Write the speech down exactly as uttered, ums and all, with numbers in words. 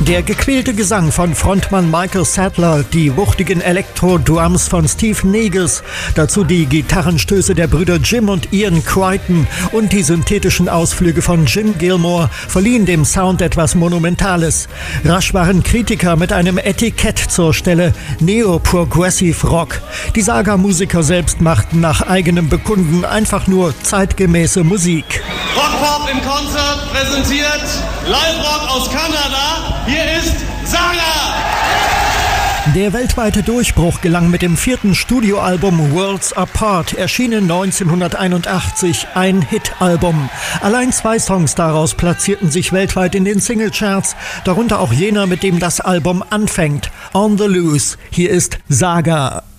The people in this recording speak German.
Der gequälte Gesang von Frontmann Michael Sadler, die wuchtigen Elektro-Drums von Steve Negus, dazu die Gitarrenstöße der Brüder Jim und Ian Crichton und die synthetischen Ausflüge von Jim Gilmore verliehen dem Sound etwas Monumentales. Rasch waren Kritiker mit einem Etikett zur Stelle: Neo-Progressive Rock. Die Saga-Musiker selbst machten nach eigenem Bekunden einfach nur zeitgemäße Musik. Rockpop im Konzert präsentiert Live-Rock aus Kanada. Hier ist Saga! Der weltweite Durchbruch gelang mit dem vierten Studioalbum Worlds Apart, erschienen neunzehnhunderteinundachtzig, ein Hit-Album. Allein zwei Songs daraus platzierten sich weltweit in den Singlecharts, darunter auch jener, mit dem das Album anfängt, On the Loose. Hier ist Saga.